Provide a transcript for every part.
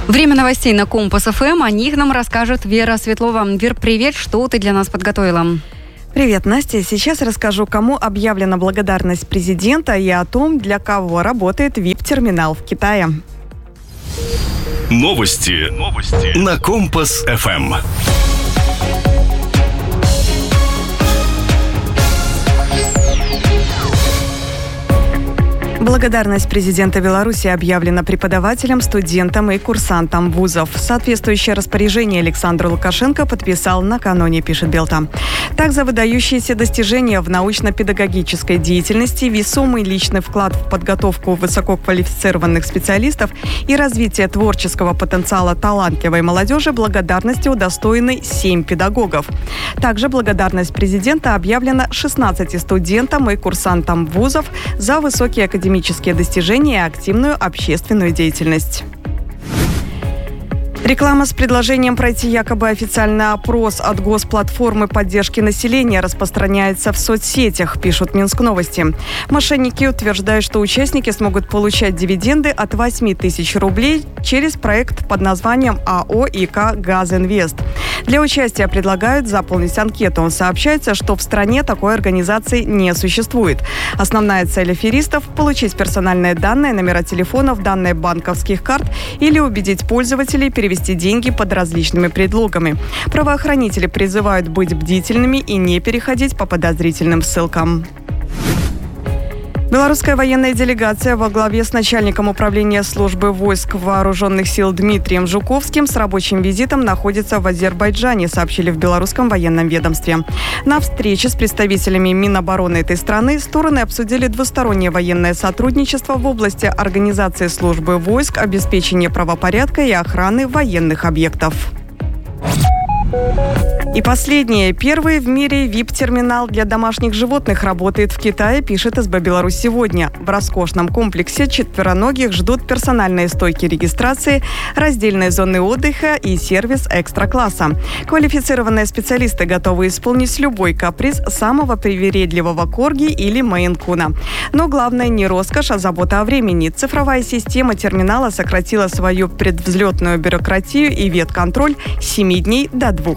Время новостей на Компас ФМ. О них нам расскажет Вера Светлова. Вер, привет. Что ты для нас подготовила? Привет, Настя. Сейчас расскажу, кому объявлена благодарность президента и о том, для кого работает VIP-терминал в Китае. Новости на Компас ФМ. Благодарность президента Беларуси объявлена преподавателям, студентам и курсантам вузов. Соответствующее распоряжение Александр Лукашенко подписал накануне, пишет Белта. Так, за выдающиеся достижения в научно-педагогической деятельности, весомый личный вклад в подготовку высококвалифицированных специалистов и развитие творческого потенциала талантливой молодежи благодарностью удостоены 7 педагогов. Также благодарность президента объявлена 16 студентам и курсантам вузов за высокие академические достижения и активную общественную деятельность. Реклама с предложением пройти якобы официальный опрос от госплатформы поддержки населения распространяется в соцсетях, пишут Минск-новости. Мошенники утверждают, что участники смогут получать дивиденды от 8 тысяч рублей через проект под названием АО ИК «Газинвест». Для участия предлагают заполнить анкету. Сообщается, что в стране такой организации не существует. Основная цель аферистов – получить персональные данные, номера телефонов, данные банковских карт или убедить пользователей перевести деньги под различными предлогами. Правоохранители призывают быть бдительными и не переходить по подозрительным ссылкам. Белорусская военная делегация во главе с начальником управления службы войск вооруженных сил Дмитрием Жуковским с рабочим визитом находится в Азербайджане, сообщили в белорусском военном ведомстве. На встрече с представителями Минобороны этой страны стороны обсудили двустороннее военное сотрудничество в области организации службы войск, обеспечения правопорядка и охраны военных объектов. И последнее. Первый в мире VIP-терминал для домашних животных работает в Китае, пишет СБ «Беларусь сегодня». В роскошном комплексе четвероногих ждут персональные стойки регистрации, раздельные зоны отдыха и сервис экстра-класса. Квалифицированные специалисты готовы исполнить любой каприз самого привередливого корги или мейн-куна. Но главное не роскошь, а забота о времени. Цифровая система терминала сократила свою предвзлетную бюрократию и ветконтроль с 7 дней до 2.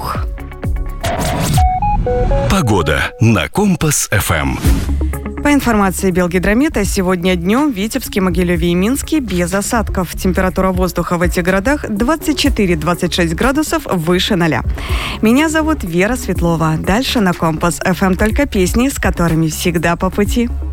Погода на Компас ФМ. По информации Белгидромета, сегодня днем в Витебске, Могилеве и Минске без осадков. Температура воздуха в этих городах 24-26 градусов выше 0. Меня зовут Вера Светлова. Дальше на Компас ФМ только песни, с которыми всегда по пути.